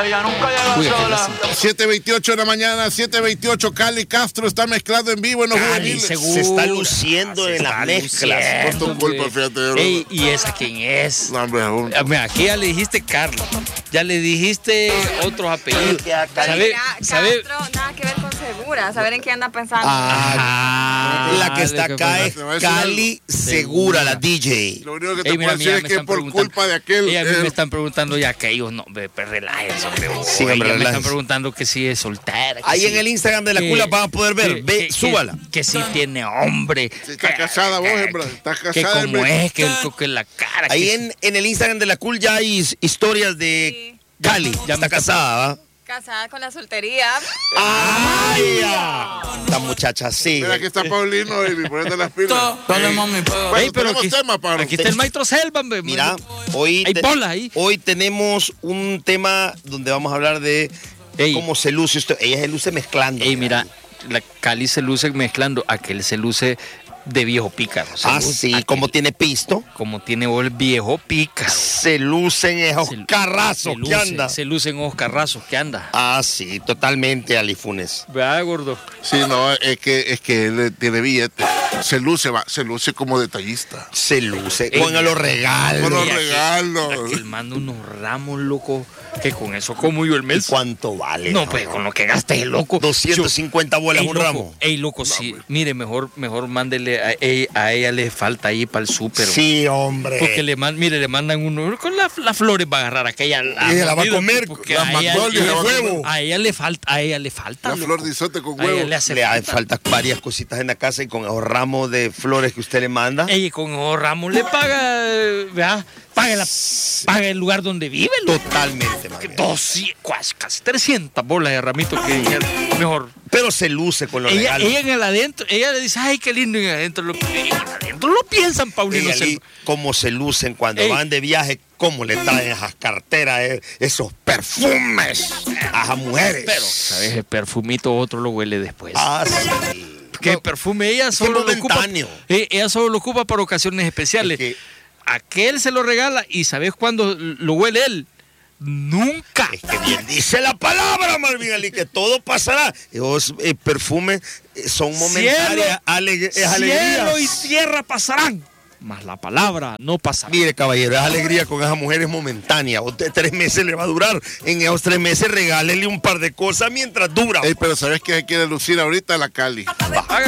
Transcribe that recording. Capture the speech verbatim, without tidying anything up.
ella nunca llega sola. siete veintiocho de la mañana, siete veintiocho, Cali Castro está mezclando en vivo en los juveniles. Se está luciendo en las mezclas. Por tu culpa, fíjate. Ey, ¿y esa quién es? No, hombre, aún. Mira, aquí ya le dijiste Carlos, ya le dijiste otros apellidos. ¿Sabe? ¿Sabe? Castro, nada que ver con Segura, saber en qué anda pensando. Ah, la que está acá es Cali Segura, la D J. Lo único que te Ey, puedo mira, mira, decir es me que están por preguntando. culpa de aquel. Ey, a mí eh, me están preguntando ya que ellos no, ve, pues, relájense, hombre. Sí, Oye, hombre, me están relájense. preguntando que si es soltera. que Ahí si- en el Instagram de la que- Cula van a poder ver. que- Ve, que- súbala. Que, que si tiene hombre. Si está casada vos, hembra, estás Que casada, como hembra. es, que, el, que la cara. Ahí que en, en el Instagram de la Cool ya hay his- historias de Sí. Cali. Ya Ya me está está- casada, ¿va? Casada con la soltería. ¡Ay! ya! Esta muchacha sí. Mira, aquí está Paulino, baby, ponete las pilas. Dale, mami, pega. Bueno, Ey, pero tenemos aquí, tema, Pablo. aquí está el maestro Selva, hombre. Mira, hoy, Hay te- bolas ahí. hoy tenemos un tema donde vamos a hablar de Ey. cómo se luce esto. Ella se luce mezclando. Ey, mira, la Cali se luce mezclando, aquel se luce de viejo pícaro. Se Ah, luce- sí, aquel, como tiene pisto. como tiene el viejo pícaro. Se lucen esos Se- carrazos se que luce, anda. Se lucen esos carrazos que anda. Ah, sí, totalmente, Alifunes. ¿Verdad, gordo? Sí, no, es que, es que él tiene billete. Se luce, va, se luce como detallista. Se luce Ey, con los regalos. Con los Y aquel- regalos. Aquel manda unos ramos, loco, que con eso como yo el ¿Y mes. cuánto vale? No, pues con lo que gastes el loco. doscientas cincuenta bolas Ey, un loco, ramo. Ey, loco, sí. Mire, mejor, mejor mándele a ella, a ella le falta ahí para el súper. Sí, hombre. Porque le man, mire, le mandan uno con la- las flores va a agarrar aquella. Y ella la va a comer, porque las a ella- magnolias ella- la va a comer. A ella le falta, a ella le falta. La loco. flor de isote con A ella huevo. le hace Le hace falta. falta varias cositas en la casa y con esos ramos de flores que usted le manda. Ella con esos ramos le paga, ¿verdad? Paga, la, paga el lugar donde vive, loco. Totalmente, Que man. doscientas, cuas- casi trescientas bolas de ramito que mejor. Pero se luce con los Ella, regalos. ella en el adentro, ella le dice, ay, qué lindo, y en el adentro lo, en el adentro lo piensan, Paulino. Ella, Selva. cómo se lucen cuando Ey. van de viaje, cómo le traen esas carteras, eh, esos perfumes a las mujeres. Pero, ¿sabes? El perfumito otro lo huele después. Ah, sí. Que No, perfume ella solo lo ocupa. momentáneo. eh, ella solo lo ocupa para ocasiones especiales. Es que- Aquel se lo regala y ¿sabes cuándo lo huele él? Nunca. Es que bien dice la palabra, Marvin Ali, que todo pasará. Esos eh, perfumes eh, son momentáneas, aleg- es cielo alegría. y tierra pasarán, mas la palabra no pasará. Mire, caballero, es alegría con esas mujeres momentáneas. Usted tres meses le va a durar. En esos tres meses regálele un par de cosas mientras dura. Ey, pero ¿sabes qué quiere lucir ahorita la Cali? Va.